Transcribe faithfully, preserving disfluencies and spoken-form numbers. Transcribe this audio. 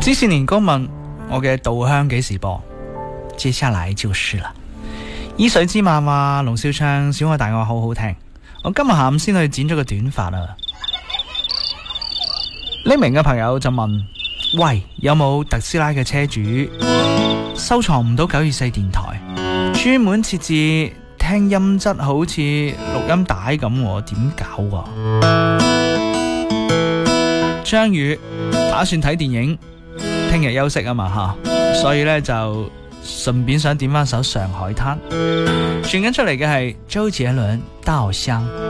知少年哥問我嘅稻香幾時播？接下來就是啦。依水之漫話龍少唱小愛大愛好好聽，我今日下午先去剪咗個短髮啊。呢名嘅朋友就問：喂，有冇特斯拉嘅車主收藏唔到九二四電台，專門設置聽音質好似錄音帶咁，點搞啊？張宇打算睇電影，聽日休息啊嘛吓，所以呢就順便想點翻首《上海灘》。傳緊出嚟嘅係周杰倫《稻香》。